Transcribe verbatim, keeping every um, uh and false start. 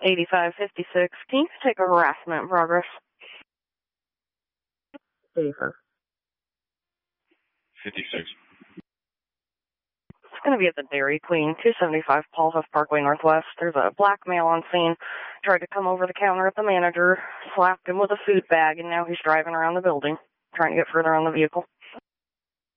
eighty-five fifty-six. Can you take a harassment in progress? eighty-five. fifty-six. It's going to be at the Dairy Queen, two seventy-five Paul Huff Parkway Northwest. There's a black male on scene. Tried to come over the counter at the manager, slapped him with a food bag, and now he's driving around the building, trying to get further on the vehicle.